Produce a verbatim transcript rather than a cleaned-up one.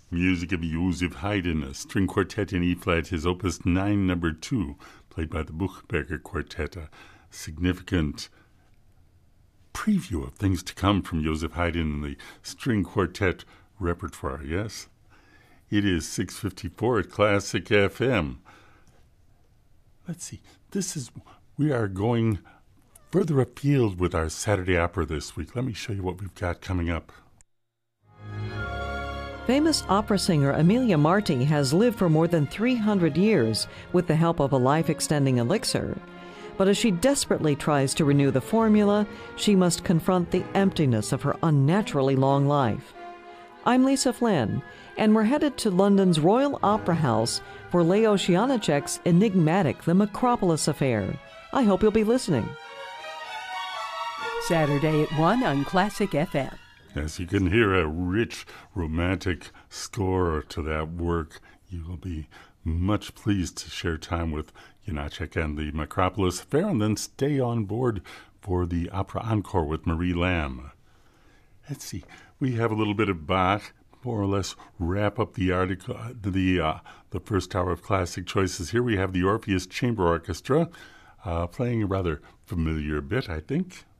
Music of Joseph Haydn, a string quartet in E-flat, his opus nine, number two, played by the Buchberger Quartet, a significant preview of things to come from Joseph Haydn in the string quartet repertoire, yes? It is six fifty-four at Classic F M. Let's see, this is, we are going further afield with our Saturday opera this week. Let me show you what we've got coming up. Famous opera singer Emilia Marti has lived for more than three hundred years with the help of a life-extending elixir. But as she desperately tries to renew the formula, she must confront the emptiness of her unnaturally long life. I'm Lisa Flynn, and we're headed to London's Royal Opera House for Leo Janacek's enigmatic The Macropolis Affair. I hope you'll be listening. Saturday at one on Classic F M. As you can hear, a rich, romantic score to that work. You will be much pleased to share time with Janacek and the Macropolis Affair, and then stay on board for the Opera Encore with Marie Lamb. Let's see, we have a little bit of Bach, more or less wrap up the article, the uh, the first hour of classic choices. Here we have the Orpheus Chamber Orchestra uh, playing a rather familiar bit, I think.